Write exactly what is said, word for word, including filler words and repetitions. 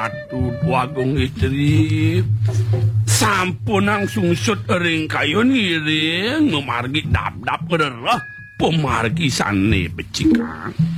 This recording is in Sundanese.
Ratu Wagung istri sampun sungsut ring kayon ngiring memargi dap-dap ngerah pemargi sane becikang